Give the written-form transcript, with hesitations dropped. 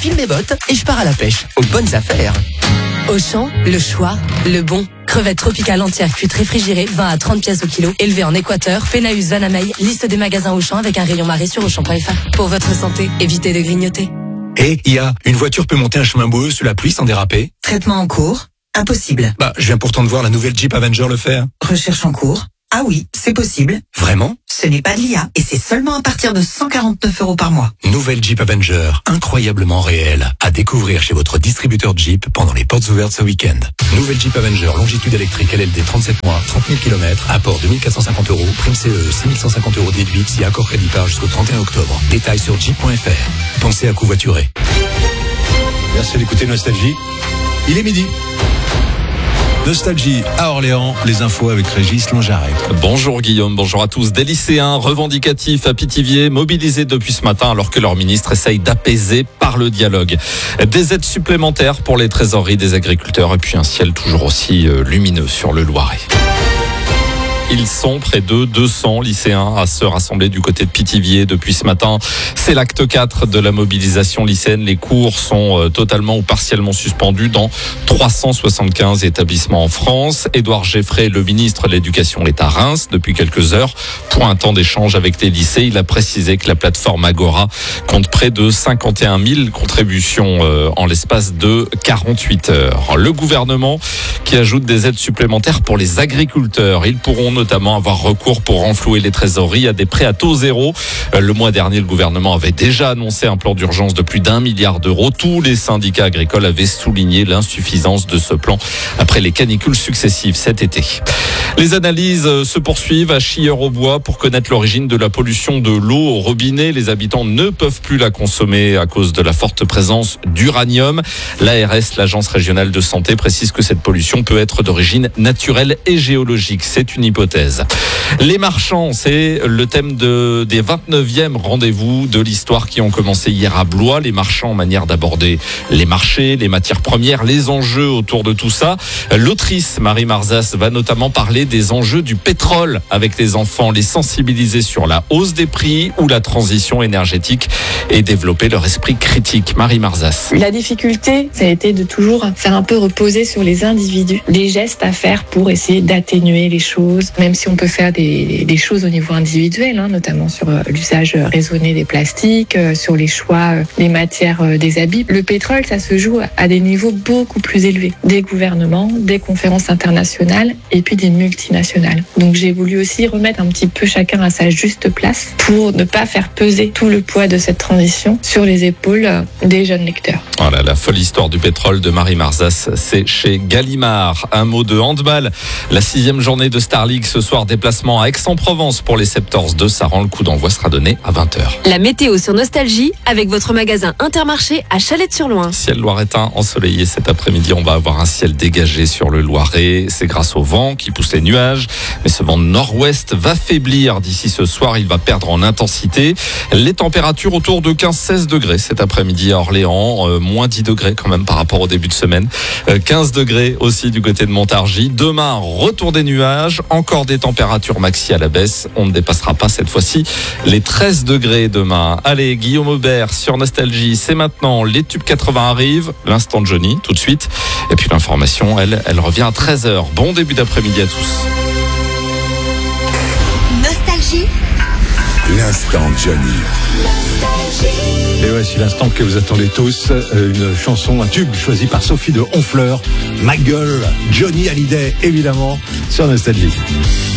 j'enfile mes bottes et je pars à la pêche. Aux bonnes affaires. Auchan, le choix, le bon. Crevettes tropicales entières cuites réfrigérées, 20 à 30 pièces au kilo. Élevées en Équateur, Pénaus, Vanamey. Liste des magasins Auchan avec un rayon marée sur Auchan.fr. Pour votre santé, évitez de grignoter. Et une voiture peut monter un chemin boueux sous la pluie sans déraper? Traitement en cours? Impossible. Je viens pourtant de voir la nouvelle Jeep Avenger le faire. Recherche en cours? Ah oui, c'est possible. Vraiment? Ce n'est pas de l'IA et c'est seulement à partir de 149 € par mois. Nouvelle Jeep Avenger, incroyablement réelle. À découvrir chez votre distributeur Jeep pendant les portes ouvertes ce week-end. Nouvelle Jeep Avenger, longitude électrique LLD 37 mois, 30 000 km, apport 2450 €, prime CE, 6150 € déduite si accord crédit par jusqu'au 31 octobre. Détails sur jeep.fr. Pensez à covoiturer. Merci d'écouter Nostalgie. Il est midi. Nostalgie à Orléans, les infos avec Régis Longaret. Bonjour Guillaume, bonjour à tous. Des lycéens revendicatifs à Pithiviers mobilisés depuis ce matin alors que leur ministre essaye d'apaiser par le dialogue. Des aides supplémentaires pour les trésoreries des agriculteurs et puis un ciel toujours aussi lumineux sur le Loiret. Ils sont près de 200 lycéens à se rassembler du côté de Pithiviers depuis ce matin. C'est l'acte 4 de la mobilisation lycéenne. Les cours sont totalement ou partiellement suspendus dans 375 établissements en France. Édouard Geffray, le ministre de l'Éducation, est à Reims depuis quelques heures pour un temps d'échange avec les lycées. Il a précisé que la plateforme Agora compte près de 51 000 contributions en l'espace de 48 heures. Le gouvernement qui ajoute des aides supplémentaires pour les agriculteurs. Ils pourront notamment avoir recours pour renflouer les trésoreries à des prêts à taux zéro. Le mois dernier, le gouvernement avait déjà annoncé un plan d'urgence de plus d'1 milliard d'euros. Tous les syndicats agricoles avaient souligné l'insuffisance de ce plan après les canicules successives cet été. Les analyses se poursuivent à Chilleurs-aux-Bois pour connaître l'origine de la pollution de l'eau au robinet. Les habitants ne peuvent plus la consommer à cause de la forte présence d'uranium. L'ARS, l'Agence régionale de santé, précise que cette pollution peut être d'origine naturelle et géologique. C'est une hypothèse. Les marchands, c'est le thème des 29e rendez-vous de l'histoire qui ont commencé hier à Blois. Les marchands, manière d'aborder les marchés, les matières premières, les enjeux autour de tout ça. L'autrice Marie Marzas va notamment parler des enjeux du pétrole avec les enfants, les sensibiliser sur la hausse des prix ou la transition énergétique et développer leur esprit critique. Marie Marzas. La difficulté, ça a été de toujours faire un peu reposer sur les individus, les gestes à faire pour essayer d'atténuer les choses, même si on peut faire des choses au niveau individuel, notamment sur l'usage raisonné des plastiques, sur les choix des matières des habits. Le pétrole, ça se joue à des niveaux beaucoup plus élevés, des gouvernements, des conférences internationales et puis des multinationales. Donc j'ai voulu aussi remettre un petit peu chacun à sa juste place pour ne pas faire peser tout le poids de cette transition sur les épaules des jeunes lecteurs. Voilà, la folle histoire du pétrole de Marie Marzas, c'est chez Gallimard. Un mot de handball. La 6e journée de Star League ce soir, déplacement à Aix-en-Provence pour les Septors de Saran. Le coup d'envoi sera donné à 20h. La météo sur Nostalgie avec votre magasin Intermarché à Chalette-sur-Loing. Ciel loiretain ensoleillé cet après-midi. On va avoir un ciel dégagé sur le Loiret. C'est grâce au vent qui pousse les nuages. Mais ce vent nord-ouest va faiblir d'ici ce soir. Il va perdre en intensité. Les températures autour de 15-16 degrés cet après-midi à Orléans. Moins 10 degrés quand même par rapport au début de semaine. 15 degrés aussi du côté de Montargis. Demain, retour des nuages. Encore des températures maxi à la baisse. On ne dépassera pas cette fois-ci les 13 degrés demain. Allez, Guillaume Aubert sur Nostalgie. C'est maintenant. Les tubes 80 arrivent. L'instant de Johnny tout de suite. Et puis l'information, elle revient à 13h. Bon début d'après-midi à tous. Nostalgie. L'instant Johnny. Et voici l'instant que vous attendez tous, une chanson, un tube choisi par Sophie de Honfleur, Ma gueule, Johnny Hallyday évidemment, sur Nostalgie.